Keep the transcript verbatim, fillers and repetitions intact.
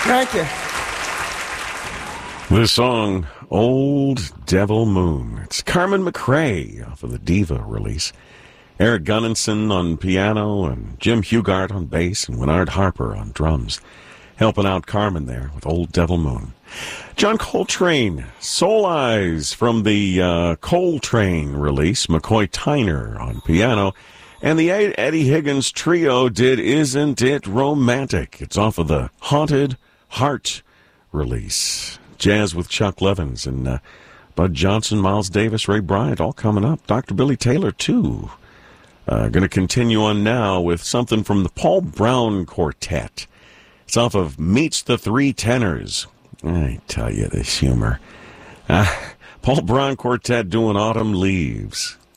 Thank you. This song, Old Devil Moon. It's Carmen McRae off of the Diva release. Eric Gunninson on piano and Jim Hugart on bass and Winard Harper on drums. Helping out Carmen there with Old Devil Moon. John Coltrane, Soul Eyes from the uh, Coltrane release. McCoy Tyner on piano. And the Eddie Higgins trio did Isn't It Romantic? It's off of the Haunted Heart release. Jazz with Chuck Levins and uh, Bud Johnson, Miles Davis, Ray Bryant, all coming up. Doctor Billy Taylor, too. Uh, going to continue on now with something from the Paul Brown Quartet. It's off of Meets the Three Tenors. I tell you, this humor. Uh, Paul Brown Quartet doing Autumn Leaves.